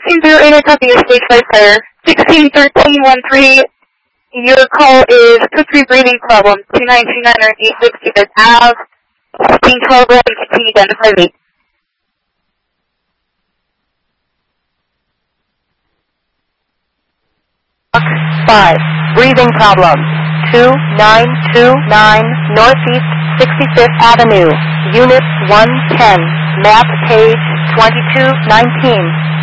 1608 copy your stage 5 fire. 161313, your call is 2-3 breathing problem. 2929 or 865 Ave. 1612 and 16 identify me. 5. Breathing problem. 2929 Northeast 65th Avenue. Unit 110. Map page 2219.